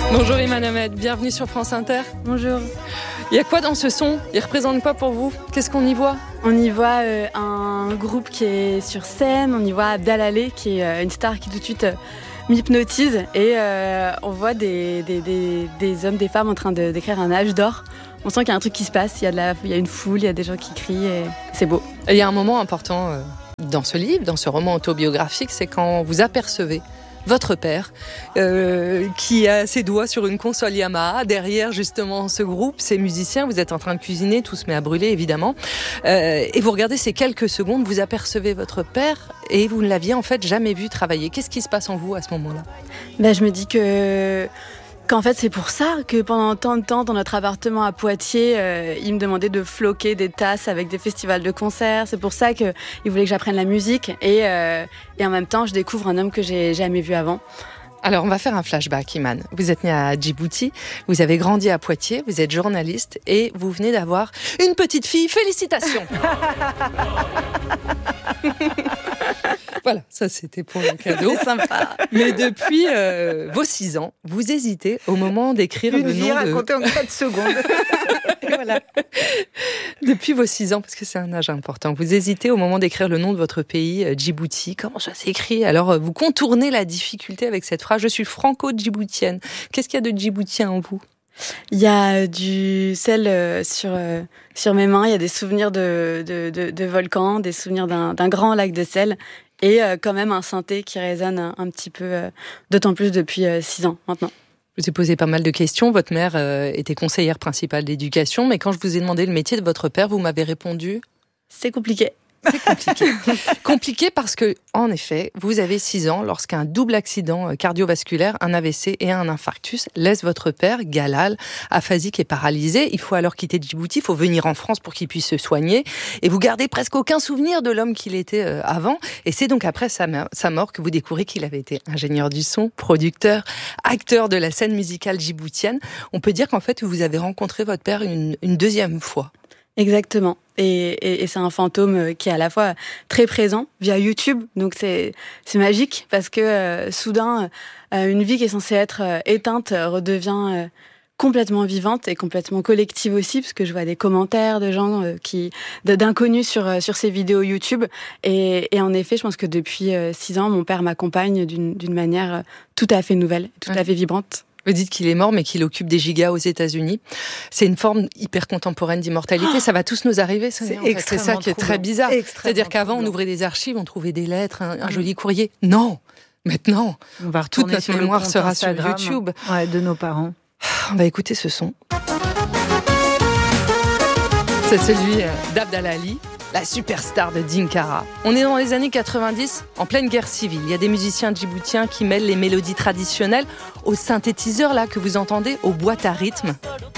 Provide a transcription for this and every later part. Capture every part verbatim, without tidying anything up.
Bonjour Iman Ahmed, bienvenue sur France Inter. Bonjour. Il y a quoi dans ce son ? Il représente quoi pour vous ? Qu'est-ce qu'on y voit ? On y voit euh, un groupe qui est sur scène, on y voit Abdalalé qui est euh, une star qui tout de suite euh, m'hypnotise et euh, on voit des, des, des, des hommes, des femmes en train de, d'écrire un âge d'or. On sent qu'il y a un truc qui se passe, il y a, de la, il y a une foule, il y a des gens qui crient et c'est beau. Et il y a un moment important euh, dans ce livre, dans ce roman autobiographique, c'est quand vous apercevez votre père, euh, qui a ses doigts sur une console Yamaha, derrière justement ce groupe, ces musiciens, vous êtes en train de cuisiner, tout se met à brûler évidemment, euh, et vous regardez ces quelques secondes, vous apercevez votre père et vous ne l'aviez en fait jamais vu travailler. Qu'est-ce qui se passe en vous à ce moment-là ? Ben, je me dis que... qu'en fait c'est pour ça que pendant tant de temps dans notre appartement à Poitiers, euh, il me demandait de floquer des tasses avec des festivals de concerts. C'est pour ça qu'il voulait que j'apprenne la musique et, euh, et en même temps je découvre un homme que j'ai jamais vu avant. Alors on va faire un flashback, Iman. Vous êtes né à Djibouti, vous avez grandi à Poitiers, vous êtes journaliste et vous venez d'avoir une petite fille. Félicitations. Voilà, ça c'était pour le cadeau. C'est sympa. Mais depuis euh, vos six ans, vous hésitez au moment d'écrire Une le vie nom de... racontée en quatre secondes. Et voilà. Depuis vos six ans, parce que c'est un âge important, vous hésitez au moment d'écrire le nom de votre pays, euh, Djibouti. Comment ça s'écrit ? Alors euh, vous contournez la difficulté avec cette phrase « Je suis franco-djiboutienne ». Qu'est-ce qu'il y a de djiboutien en vous ? Il y a du sel euh, sur, euh, sur mes mains, il y a des souvenirs de, de, de, de volcans, des souvenirs d'un, d'un grand lac de sel et euh, quand même un synthé qui résonne un, un petit peu, euh, d'autant plus depuis euh, six ans maintenant. Je vous ai posé pas mal de questions. Votre mère euh, était conseillère principale d'éducation, mais quand je vous ai demandé le métier de votre père, vous m'avez répondu... C'est compliqué. C'est compliqué. Compliqué parce que, en effet, vous avez six ans lorsqu'un double accident cardiovasculaire, un A V C et un infarctus, laisse votre père, Galal, aphasique et paralysé. Il faut alors quitter Djibouti, il faut venir en France pour qu'il puisse se soigner. Et vous gardez presque aucun souvenir de l'homme qu'il était avant. Et c'est donc après sa mort que vous découvrez qu'il avait été ingénieur du son, producteur, acteur de la scène musicale djiboutienne. On peut dire qu'en fait, vous avez rencontré votre père une, une deuxième fois. Exactement. Et, et, et c'est un fantôme qui est à la fois très présent via YouTube. Donc c'est, c'est magique parce que euh, soudain, euh, une vie qui est censée être euh, éteinte redevient euh, complètement vivante et complètement collective aussi, parce que je vois des commentaires de gens euh, qui, d'inconnus sur, euh, sur ces vidéos YouTube. Et, et en effet, je pense que depuis euh, six ans, mon père m'accompagne d'une, d'une manière euh, tout à fait nouvelle, tout ouais. à fait vibrante. Vous dites qu'il est mort, mais qu'il occupe des gigas aux États-Unis. C'est une forme hyper contemporaine d'immortalité. Oh, ça va tous nous arriver. Ça, c'est, en fait. C'est ça qui est très bizarre. C'est-à-dire qu'avant, on ouvrait des archives, on trouvait des lettres, un, un mmh. joli courrier. Non, maintenant, on va toute notre mémoire sera Instagram, sur YouTube. Ouais, de nos parents. On va écouter ce son. C'est celui d'Abdalalé, la superstar de Dinkara. On est dans les années quatre-vingt-dix, en pleine guerre civile. Il y a des musiciens djiboutiens qui mêlent les mélodies traditionnelles aux synthétiseurs là que vous entendez, aux boîtes à rythme.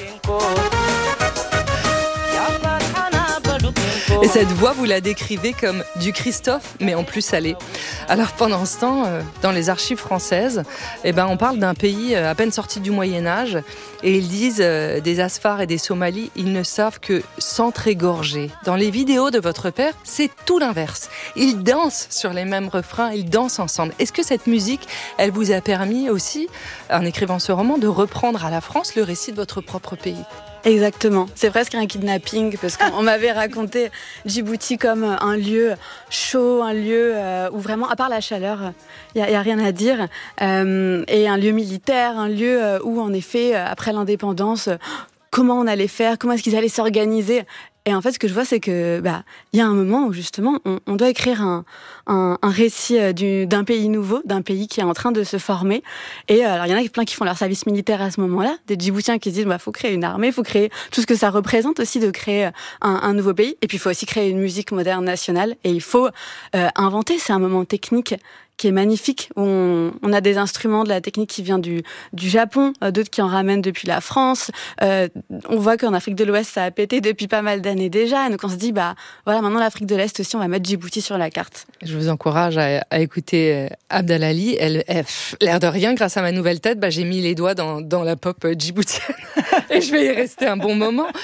Et cette voix, vous la décrivez comme du Christophe, mais en plus salé. Alors pendant ce temps, euh, dans les archives françaises, eh ben, on parle d'un pays euh, à peine sorti du Moyen-Âge, et ils disent euh, des Asfars et des Somalis, ils ne savent que s'entrégorger. Dans les vidéos de votre père, c'est tout l'inverse. Ils dansent sur les mêmes refrains, ils dansent ensemble. Est-ce que cette musique, elle vous a permis aussi, en écrivant ce roman, de reprendre à la France le récit de votre propre pays ? Exactement. C'est presque un kidnapping parce qu'on m'avait raconté Djibouti comme un lieu chaud, un lieu euh, où vraiment, à part la chaleur, il n'y a, a rien à dire, euh, et un lieu militaire, un lieu où en effet, après l'indépendance, comment on allait faire, comment est-ce qu'ils allaient s'organiser. Et en fait, ce que je vois, c'est que bah, y a un moment où justement, on, on doit écrire un, un, un récit du, d'un pays nouveau, d'un pays qui est en train de se former. Et alors, il y en a plein qui font leur service militaire à ce moment-là, des Djiboutiens qui se disent, bah, faut créer une armée, faut créer tout ce que ça représente aussi de créer un, un nouveau pays. Et puis, il faut aussi créer une musique moderne nationale. Et il faut euh, inventer. C'est un moment technique qui est magnifique. On, on a des instruments de la technique qui vient du, du Japon, euh, d'autres qui en ramènent depuis la France. Euh, on voit qu'en Afrique de l'Ouest, ça a pété depuis pas mal d'années déjà. Et donc on se dit, bah voilà, maintenant l'Afrique de l'Est aussi, on va mettre Djibouti sur la carte. Je vous encourage à, à écouter Abdalalé. Elle, elle, l'air de rien, grâce à ma nouvelle tête, bah, j'ai mis les doigts dans, dans la pop djiboutienne. Et je vais y rester un bon moment.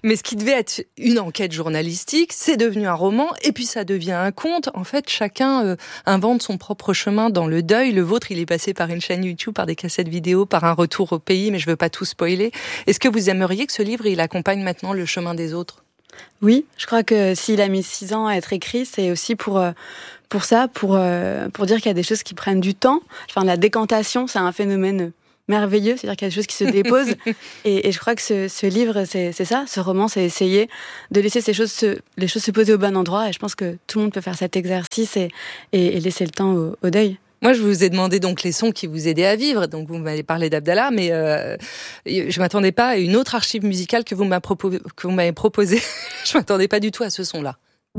Mais ce qui devait être une enquête journalistique, c'est devenu un roman, et puis ça devient un conte. En fait, chacun euh, invente son propre chemin dans le deuil. Le vôtre, il est passé par une chaîne YouTube, par des cassettes vidéo, par un retour au pays, mais je veux pas tout spoiler. Est-ce que vous aimeriez que ce livre, il accompagne maintenant le chemin des autres ? Oui, je crois que s'il a mis six ans à être écrit, c'est aussi pour... Euh, pour ça, pour, euh, pour dire qu'il y a des choses qui prennent du temps. Enfin, la décantation, c'est un phénomène merveilleux, c'est-à-dire qu'il y a des choses qui se déposent. et, et je crois que ce, ce livre, c'est, c'est ça, ce roman, c'est essayer de laisser ces choses se, les choses se poser au bon endroit. Et je pense que tout le monde peut faire cet exercice et, et, et laisser le temps au, au deuil. Moi, je vous ai demandé donc les sons qui vous aidaient à vivre. Donc, vous m'avez parlé d'Abdallah, mais euh, je m'attendais pas à une autre archive musicale que vous m'avez proposée. Que vous m'avez proposé. Je m'attendais pas du tout à ce son-là.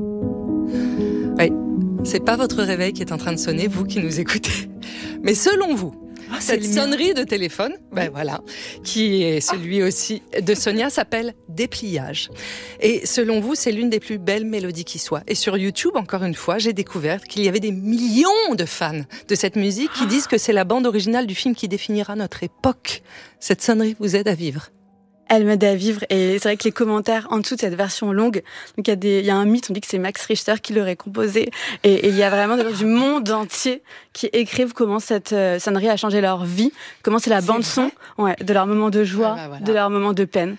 Oui. C'est pas votre réveil qui est en train de sonner, vous qui nous écoutez. Mais selon vous, oh, cette sonnerie de téléphone, ben voilà, qui est celui aussi de Sonia, s'appelle Dépliage. Et selon vous, c'est l'une des plus belles mélodies qui soit. Et sur YouTube, encore une fois, j'ai découvert qu'il y avait des millions de fans de cette musique qui disent que c'est la bande originale du film qui définira notre époque. Cette sonnerie vous aide à vivre. Elle m'aide à vivre, et c'est vrai que les commentaires en dessous de cette version longue, donc il y a des, il y a un mythe, on dit que c'est Max Richter qui l'aurait composé, et, et il y a vraiment des gens du monde entier qui écrivent comment cette euh, sonnerie a changé leur vie, comment c'est la c'est bande son, ouais, de leur moment de joie, ah bah voilà. de leur moment de peine.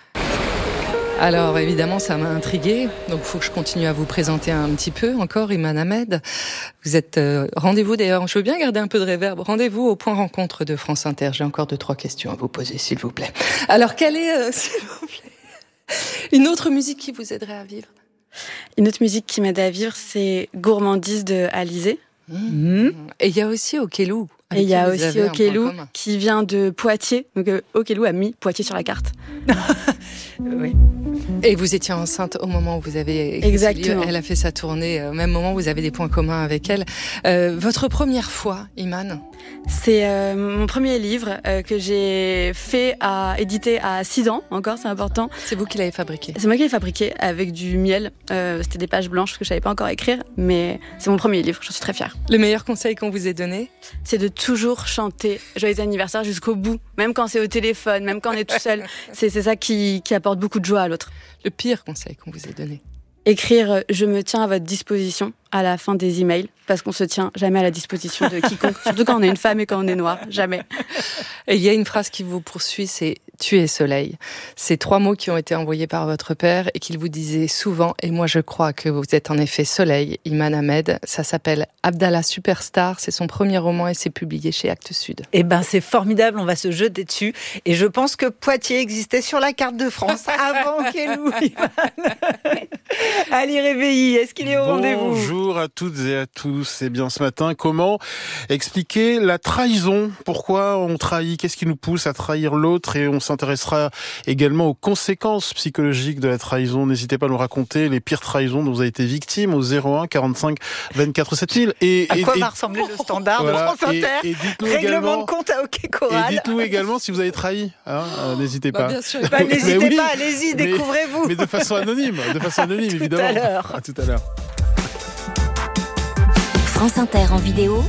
Alors évidemment, ça m'a intriguée, donc il faut que je continue à vous présenter un petit peu encore, Iman Ahmed. Vous êtes euh, rendez-vous d'ailleurs, je veux bien garder un peu de réverb, rendez-vous au point rencontre de France Inter. J'ai encore deux, trois questions à vous poser, s'il vous plaît. Alors quelle est, euh, s'il vous plaît, une autre musique qui vous aiderait à vivre ? Une autre musique qui m'aide à vivre, c'est Gourmandise de Alizé. Mmh. Et il y a aussi Okelou. Et il y a aussi Okelou qui vient de Poitiers. Donc euh, Okelou a mis Poitiers sur la carte. Oui. Et vous étiez enceinte au moment où vous avez écrit Exactement. Ce livre. Elle a fait sa tournée au même moment, vous avez des points communs avec elle. Euh, votre première fois, Iman ? C'est euh, mon premier livre euh, que j'ai fait à éditer à six ans, encore, c'est important. C'est vous qui l'avez fabriqué ? C'est moi qui l'ai fabriqué avec du miel. Euh, c'était des pages blanches que je savais pas encore écrire, mais c'est mon premier livre, j'en suis très fière. Le meilleur conseil qu'on vous ait donné ? C'est de toujours chanter Joyeux anniversaire jusqu'au bout, même quand c'est au téléphone, même quand on est tout seul. C'est, c'est ça qui, qui apporte beaucoup de joie à l'autre. Le pire conseil qu'on vous ait donné ? Écrire « Je me tiens à votre disposition » à la fin des emails, parce qu'on se tient jamais à la disposition de quiconque, surtout quand on est une femme et quand on est noir, jamais. Et il y a une phrase qui vous poursuit, c'est « Tu es soleil ». C'est trois mots qui ont été envoyés par votre père et qu'il vous disait souvent, et moi je crois que vous êtes en effet soleil, Iman Ahmed. Ça s'appelle Abdallah Superstar, c'est son premier roman et c'est publié chez Actes Sud. Eh ben c'est formidable, on va se jeter dessus. Et je pense que Poitiers existait sur la carte de France avant Okelou. Ali Réveilly, est-ce qu'il est au rendez-vous ? Bonjour à toutes et à tous. Eh bien, ce matin, comment expliquer la trahison ? Pourquoi on trahit ? Qu'est-ce qui nous pousse à trahir l'autre ? Et on s'intéressera également aux conséquences psychologiques de la trahison. N'hésitez pas à nous raconter les pires trahisons dont vous avez été victime au zéro un quarante-cinq vingt-quatre sept mille. Et, à et, quoi et, va ressembler le standard voilà, de France Inter ? Et, et dites-nous Règlement également, de compte à OK Choral. Et dites-nous également si vous avez trahi. Hein, euh, n'hésitez bah, pas. Bien sûr. Bah, n'hésitez oui, pas, allez-y, mais, découvrez-vous. Mais de façon anonyme, de façon anonyme, tout évidemment. À l'heure. À tout à l'heure. France Inter en vidéo.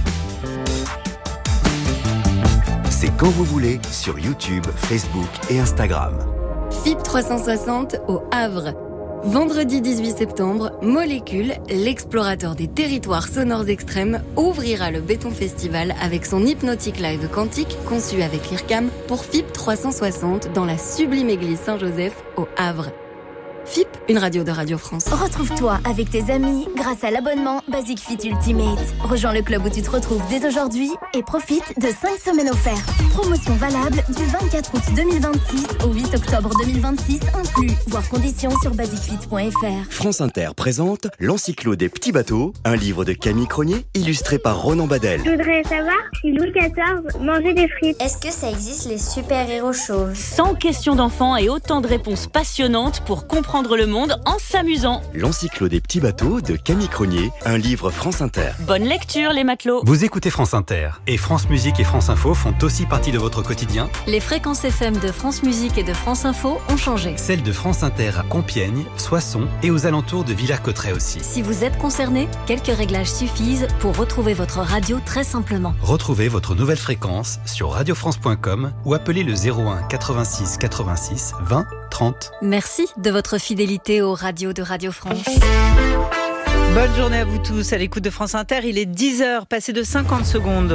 C'est quand vous voulez sur YouTube, Facebook et Instagram. F I P trois cent soixante au Havre. Vendredi dix-huit septembre, Molécule, l'explorateur des territoires sonores extrêmes, ouvrira le Béton Festival avec son hypnotique live quantique conçu avec l'I R C A M pour F I P trois cent soixante dans la sublime église Saint-Joseph au Havre. F I P, une radio de Radio France. Retrouve-toi avec tes amis grâce à l'abonnement Basic Fit Ultimate. Rejoins le club où tu te retrouves dès aujourd'hui et profite de cinq semaines offertes. Promotion valable du vingt-quatre août deux mille vingt-six au huit octobre deux mille vingt-six inclus. Voir conditions sur basic fit point f r. France Inter présente l'Encyclo des petits bateaux, un livre de Camille Cronier illustré par Ronan Badel. Je voudrais savoir si Louis quatorze mangeait des frites. Est-ce que ça existe les super-héros chauves ? cent questions d'enfants et autant de réponses passionnantes pour comprendre le monde en s'amusant. L'Encyclo des petits bateaux de Camille Cronier, un livre France Inter. Bonne lecture les matelots. Vous écoutez France Inter et France Musique et France Info font aussi partie de votre quotidien. Les fréquences F M de France Musique et de France Info ont changé. Celles de France Inter à Compiègne, Soissons et aux alentours de Villers-Cotterêts aussi. Si vous êtes concerné, quelques réglages suffisent pour retrouver votre radio très simplement. Retrouvez votre nouvelle fréquence sur radio france point com ou appelez le zéro un quatre-vingt-six quatre-vingt-six vingt trente. Merci de votre fidélité aux radios de Radio France. Bonne journée à vous tous à l'écoute de France Inter. Il est dix heures, passé de cinquante secondes.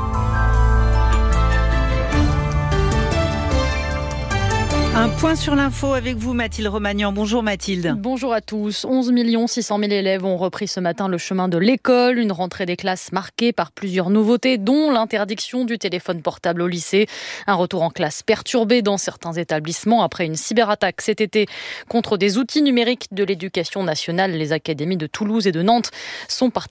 Un point sur l'info avec vous, Mathilde Romagnan. Bonjour Mathilde. Bonjour à tous. onze millions six cent mille élèves ont repris ce matin le chemin de l'école. Une rentrée des classes marquée par plusieurs nouveautés, dont l'interdiction du téléphone portable au lycée. Un retour en classe perturbé dans certains établissements après une cyberattaque cet été contre des outils numériques de l'éducation nationale. Les académies de Toulouse et de Nantes sont parties